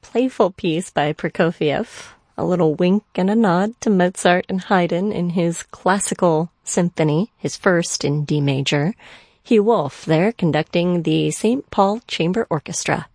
playful piece by Prokofiev, a little wink and a nod to Mozart and Haydn in his classical symphony, his first in D major. Hugh Wolf there conducting the St. Paul Chamber Orchestra.